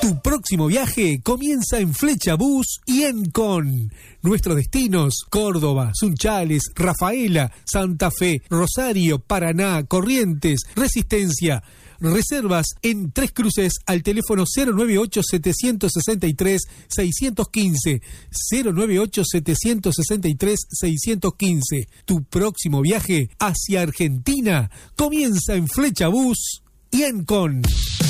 Tu próximo viaje comienza en Flecha Bus y Encon. Nuestros destinos: Córdoba, Sunchales, Rafaela, Santa Fe, Rosario, Paraná, Corrientes, Resistencia. Reservas en Tres Cruces al teléfono 098-763-615. 098-763-615. Tu próximo viaje hacia Argentina comienza en Flecha Bus y Encon.